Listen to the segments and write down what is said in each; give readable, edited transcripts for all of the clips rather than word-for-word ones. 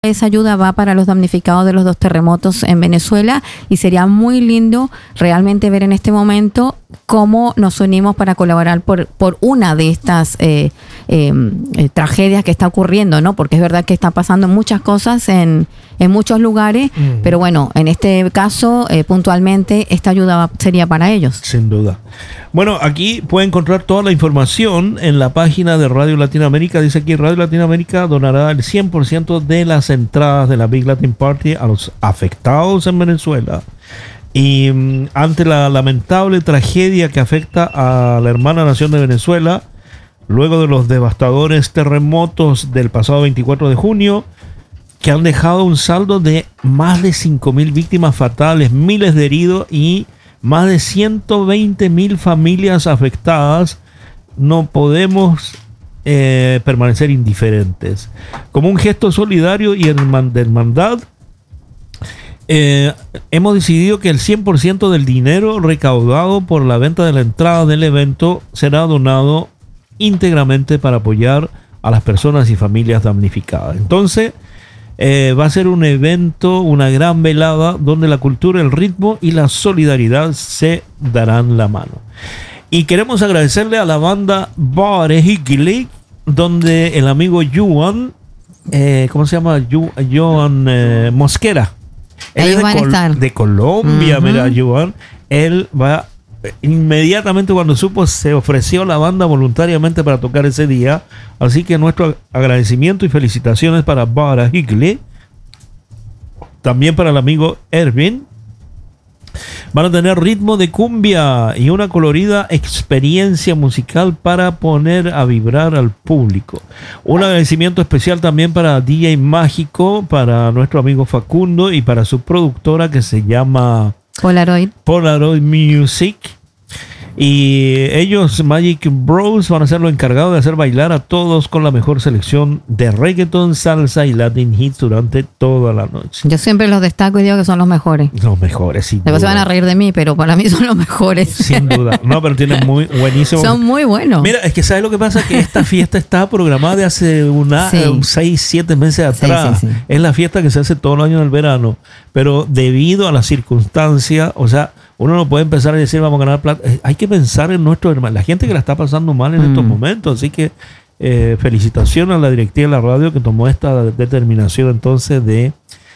esa ayuda va para los damnificados de los 2 terremotos en Venezuela y sería muy lindo realmente ver en este momento cómo nos unimos para colaborar por una de estas tragedias que está ocurriendo, ¿no? Porque es verdad que está pasando muchas cosas en muchos lugares, pero bueno, en este caso, puntualmente, esta ayuda sería para ellos. Sin duda. Bueno, aquí puede encontrar toda la información en la página de Radio Latinoamérica. Dice aquí, Radio Latinoamérica donará el 100% de las entradas de la Big Latin Party a los afectados en Venezuela. Y ante la lamentable tragedia que afecta a la hermana nación de Venezuela, luego de los devastadores terremotos del pasado 24 de junio, que han dejado un saldo de más de 5.000 víctimas fatales, miles de heridos y más de 120.000 familias afectadas, no podemos permanecer indiferentes. Como un gesto solidario y de hermandad, hemos decidido que el 100% del dinero recaudado por la venta de la entrada del evento será donado íntegramente para apoyar a las personas y familias damnificadas. Entonces, va a ser un evento, una gran velada donde la cultura, el ritmo y la solidaridad se darán la mano. Y queremos agradecerle a la banda Bar Higli, donde el amigo Joan, ¿cómo se llama? Joan Mosquera. Él es de Colombia, mira, Joan. Él va inmediatamente cuando supo, se ofreció la banda voluntariamente para tocar ese día. Así que nuestro agradecimiento y felicitaciones para Bara Higley. También para el amigo Erwin. Van a tener ritmo de cumbia y una colorida experiencia musical para poner a vibrar al público. Un agradecimiento especial también para DJ Mágico, para nuestro amigo Facundo y para su productora que se llama Polaroid Music. Y ellos, Magic Bros, van a ser los encargados de hacer bailar a todos con la mejor selección de reggaeton, salsa y latin hits durante toda la noche. Yo siempre los destaco y digo que son los mejores. Los mejores, sin Después duda. Se van a reír de mí, pero para mí son los mejores. Sin duda. No, pero tienen muy buenísimos. Son muy buenos. Mira, es que ¿sabes lo que pasa? Que esta fiesta está programada de hace 6-7 meses atrás. Sí. Es la fiesta que se hace todo el año en el verano. Pero debido a las circunstancias, o sea, uno no puede empezar a decir vamos a ganar plata. Hay que pensar en nuestro hermano, la gente que la está pasando mal en estos momentos. Así que felicitaciones a la directiva de la radio que tomó esta determinación entonces de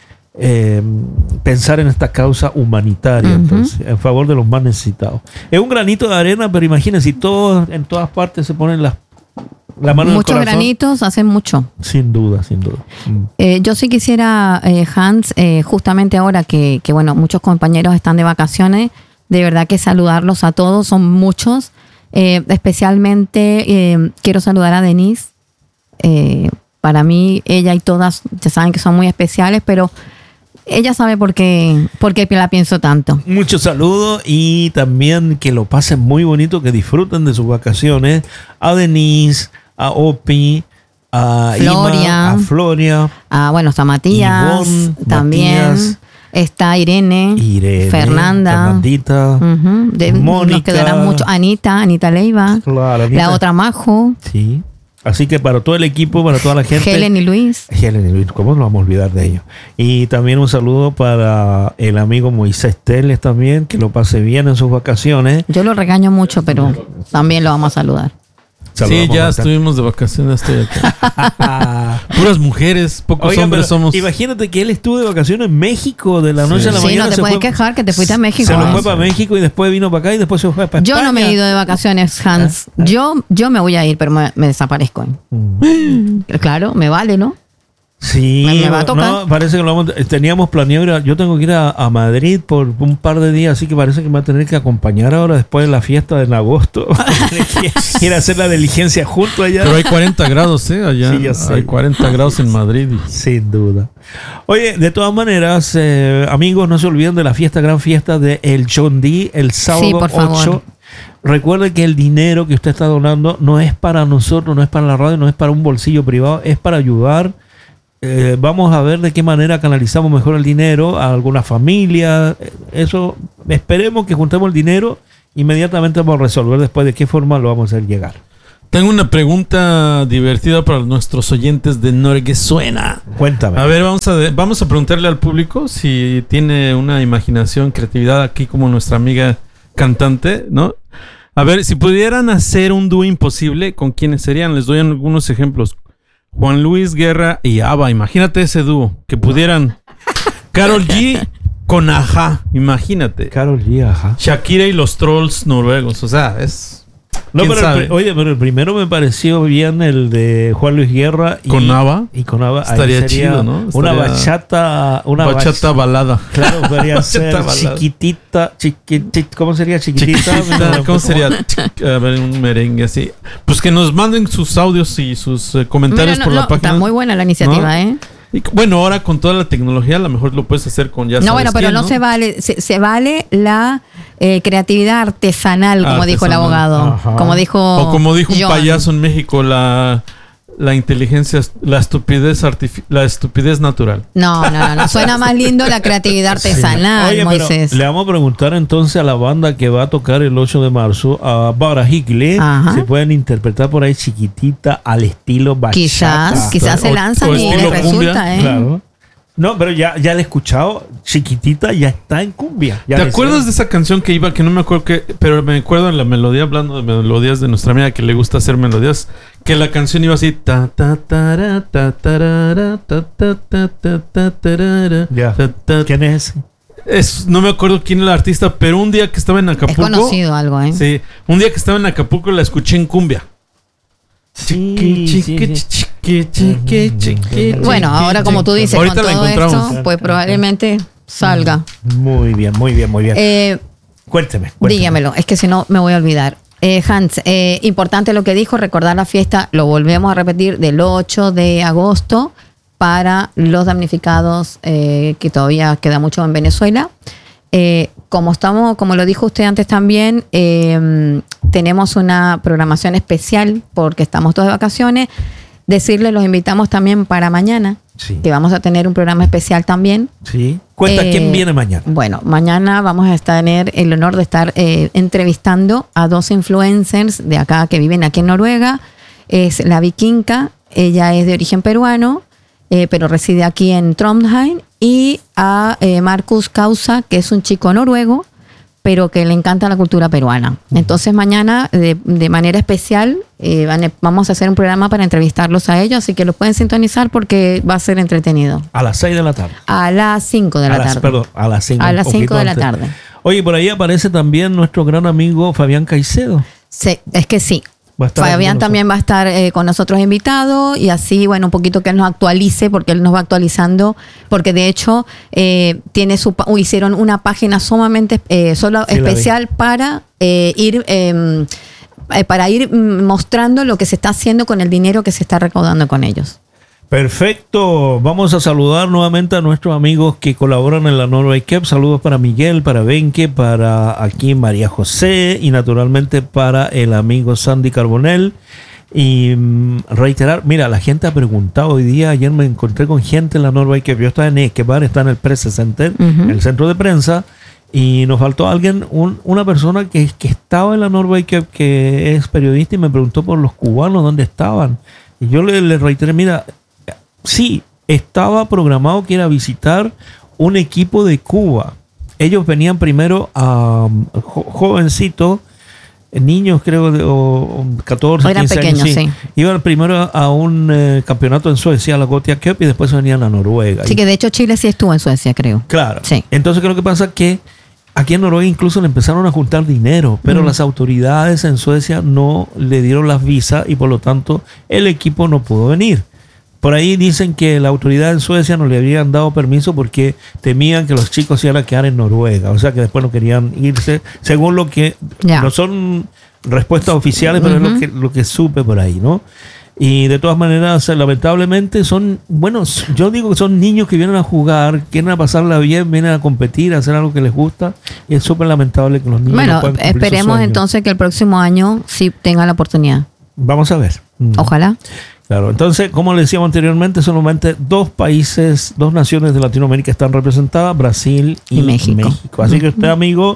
pensar en esta causa humanitaria, entonces, en favor de los más necesitados. Es un granito de arena, pero imagínense, si todos en todas partes se ponen la mano en el corazón. Muchos granitos hacen mucho. Sin duda, sin duda. Yo sí quisiera, Hans, justamente ahora que bueno, muchos compañeros están de vacaciones, de verdad que saludarlos a todos, son muchos. Especialmente quiero saludar a Denise. Para mí, ella y todas, ya saben que son muy especiales, pero ella sabe por qué la pienso tanto. Muchos saludos y también que lo pasen muy bonito, que disfruten de sus vacaciones. A Denise, a Opi, a Floria, Ima, a Floria. Bueno, está Matías, Ivonne, también. Matías, está Irene, Fernandita, Mónica. Nos quedarán mucho. Anita Leiva, claro, Anita. La otra Majo. Sí. Así que para todo el equipo, para toda la gente. Helen y Luis, ¿cómo nos vamos a olvidar de ellos? Y también un saludo para el amigo Moisés Teles también, que lo pase bien en sus vacaciones. Yo lo regaño mucho, pero también lo vamos a saludar. Sí, ya estuvimos de vacaciones, estoy acá. Puras mujeres, pocos hombres somos. Imagínate que él estuvo de vacaciones en México de la noche a la mañana. Sí, no te puedes quejar que te fuiste a México. Se lo fue para México y después vino para acá y después se fue para España. Yo no me he ido de vacaciones, Hans. Yo me voy a ir, pero me desaparezco. Claro, me vale, ¿no? Sí, me va a tocar. No, parece que teníamos planeado. Yo tengo que ir a Madrid por un par de días, así que parece que me va a tener que acompañar ahora después de la fiesta en agosto. Ir a hacer la diligencia junto allá. Pero hay 40 grados, allá. Sí, ya sé. Hay 40 grados en Madrid. Sin duda. Oye, de todas maneras, amigos, no se olviden de la gran fiesta de El Chondi el sábado 8. Recuerde que el dinero que usted está donando no es para nosotros, no es para la radio, no es para un bolsillo privado, es para ayudar. Vamos a ver de qué manera canalizamos mejor el dinero a alguna familia. Eso, esperemos que juntemos el dinero. Inmediatamente vamos a resolver después de qué forma lo vamos a hacer llegar. Tengo una pregunta divertida para nuestros oyentes de Norguesuena. Cuéntame. A ver, vamos a preguntarle al público si tiene una imaginación, creatividad aquí como nuestra amiga cantante, ¿no? A ver, si pudieran hacer un dúo imposible, ¿con quiénes serían? Les doy algunos ejemplos. Juan Luis Guerra y ABBA. Imagínate ese dúo. Que pudieran... Karol G con Ajá. Imagínate. Karol G, ajá. Shakira y los Trolls noruegos. O sea, es... No, ¿quién pero sabe? pero el primero me pareció bien el de Juan Luis Guerra. ¿Con ABBA? Y con ABBA. Ahí Estaría sería chido, ¿no? Una Estaría- bachata... Bachata balada. Claro, podría ser balada. chiquitita, ¿cómo sería chiquitita? Chiquitita, ¿cómo sería? A ver, un merengue así. Pues que nos manden sus audios y sus comentarios Mira, por la página. Está muy buena la iniciativa, ¿No? ¿eh? Y, bueno, ahora con toda la tecnología, a lo mejor lo puedes hacer con ya No, sabes bueno, pero quién, no se vale, se vale la creatividad artesanal, como dijo el Artesanal. abogado. Ajá. Como dijo O como dijo un John. payaso en México, la inteligencia, la estupidez natural. No. Suena más lindo la creatividad artesanal, Oye, pero Moisés. le vamos a preguntar entonces a la banda que va a tocar el 8 de marzo, a Bara Higley, Ajá. si pueden interpretar por ahí chiquitita al estilo bachata. Quizás se O- lanzan o y estilo les cumbia. resulta, ¿eh? Claro. No, pero ya le he escuchado, chiquitita ya está en cumbia. Ya ¿Te le acuerdas sé. de esa canción que iba, que no me acuerdo qué, pero me acuerdo en la melodía, hablando de melodías de nuestra amiga que le gusta hacer melodías, que la canción iba así ta ta tara, ta tarara, ta ta ta ta ta tarara, Ya. ta, ta. ¿Quién es ese? No me acuerdo quién es el artista, pero un día que estaba en Es Acapulco, conocido algo, ¿eh? sí, un día que estaba en Acapulco la escuché en cumbia. Bueno, ahora como tú dices, Ahorita con la todo encontramos. esto, pues probablemente salga. Muy bien. Cuénteme. Dígamelo, es que si no me voy a olvidar. Hans, importante lo que dijo, recordar la fiesta, lo volvemos a repetir, del 8 de agosto para los damnificados, que todavía queda mucho en Venezuela. Como lo dijo usted antes también, tenemos una programación especial porque estamos todos de vacaciones. Decirles, los invitamos también para mañana, Sí. que vamos a tener un programa especial también. Sí. Cuenta quién viene mañana. Bueno, mañana vamos a tener el honor de estar entrevistando a 2 influencers de acá que viven aquí en Noruega. Es la Vikinka, ella es de origen peruano, pero reside aquí en Trondheim, y a Marcus Causa, que es un chico noruego, pero que le encanta la cultura peruana. Entonces mañana, de manera especial, vamos a hacer un programa para entrevistarlos a ellos, así que lo pueden sintonizar porque va a ser entretenido. A las 6 de la tarde. A las 5 de la tarde. Perdón, a las 5. A las 5 de la tarde. Oye, por ahí aparece también nuestro gran amigo Fabián Caicedo. Sí, es que sí. Va a estar aquí Fabián con también va a estar con nosotros invitado, y así, bueno, un poquito que él nos actualice, porque él nos va actualizando, porque de hecho hicieron una página sumamente solo Sí, la especial para ir mostrando lo que se está haciendo con el dinero que se está recaudando con ellos. Perfecto. Vamos a saludar nuevamente a nuestros amigos que colaboran en la Norway Cup. Saludos para Miguel, para Benke, para aquí María José y naturalmente para el amigo Sandy Carbonell. Y reiterar, mira, la gente ha preguntado hoy día, ayer me encontré con gente en la Norway Cup. Yo estaba en Esquebar, está en el Press Center, Ujú. el centro de prensa, y nos faltó alguien, una persona que estaba en la Norway Cup, que es periodista, y me preguntó por los cubanos, dónde estaban. Y yo le reiteré, mira, sí, estaba programado que era visitar un equipo de Cuba. Ellos venían primero a jovencitos, niños creo, o 14, Eran 15 pequeños, años. sí. Iban primero a un campeonato en Suecia, la Gothia Cup, y después venían a Noruega. Así Y- que de hecho Chile sí estuvo en Suecia, creo. Claro. Sí. Entonces, ¿qué es lo que pasa? Que aquí en Noruega incluso le empezaron a juntar dinero, pero las autoridades en Suecia no le dieron las visas y por lo tanto el equipo no pudo venir. Por ahí dicen que la autoridad en Suecia no le habían dado permiso porque temían que los chicos se iban a quedar en Noruega. O sea que después no querían irse, según lo que Ya. no son respuestas oficiales, pero es lo que supe por ahí, ¿no? Y de todas maneras, lamentablemente son, bueno, yo digo que son niños que vienen a jugar, quieren a pasarla bien, vienen a competir, a hacer algo que les gusta. Y es súper lamentable que los niños no Bueno, puedan cumplir sus esperemos sueños. entonces que el próximo año sí tenga la oportunidad. Vamos a ver. Ojalá. Claro, entonces, como le decíamos anteriormente, solamente 2 países, 2 naciones de Latinoamérica están representadas, Brasil y Y México. Así que usted, amigo,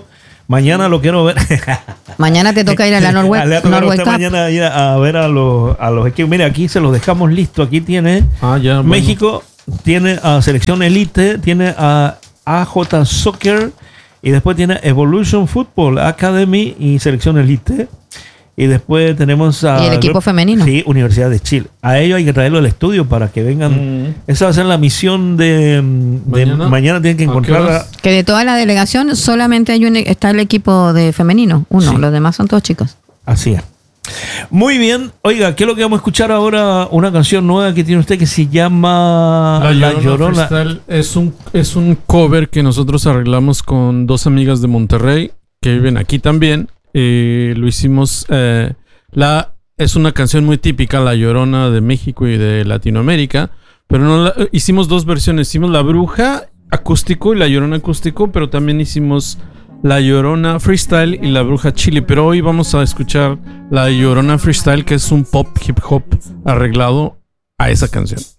Mañana lo quiero ver. Mañana te toca ir a la Le va a tocar a Norway usted Cup. mañana ir a ver a los equipos. Mire, aquí se los dejamos listo. Aquí tiene Bueno. México, tiene a Selección Elite, tiene a AJ Soccer y después tiene Evolution Football Academy y Selección Elite. Y después tenemos a... Y el equipo femenino. Sí, Universidad de Chile. A ellos hay que traerlo al estudio para que vengan. Esa va a ser la misión de mañana. Tienen que ¿A qué encontrar... horas? Que de toda la delegación solamente está el equipo de femenino. Uno, Sí. los demás son todos chicos. Así es. Muy bien. Oiga, ¿qué es lo que vamos a escuchar ahora? Una canción nueva que tiene usted que se llama La Llorona Freestyle es un cover que nosotros arreglamos con dos amigas de Monterrey que viven aquí también. Lo hicimos. Es una canción muy típica, La Llorona de México y de Latinoamérica. Pero hicimos dos versiones. Hicimos La Bruja acústico y La Llorona acústico, pero también hicimos La Llorona Freestyle y La Bruja Chile. Pero hoy vamos a escuchar La Llorona Freestyle, que es un pop hip hop arreglado a esa canción.